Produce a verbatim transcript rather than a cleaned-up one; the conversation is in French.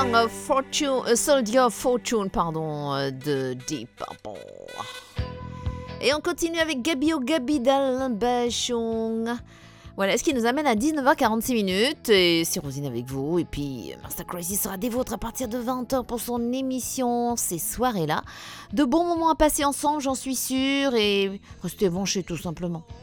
Song of Fortune, euh, Soldier of Fortune, pardon, euh, de Deep Purple. Et on continue avec Gabi au Gabi d'Albachung. Voilà, ce qui nous amène à dix-neuf heures quarante-six minutes. Et c'est Rosine avec vous. Et puis, Master Crazy sera des vôtres à partir de vingt heures pour son émission ces soirées-là. De bons moments à passer ensemble, j'en suis sûre. Et restez branchés tout simplement.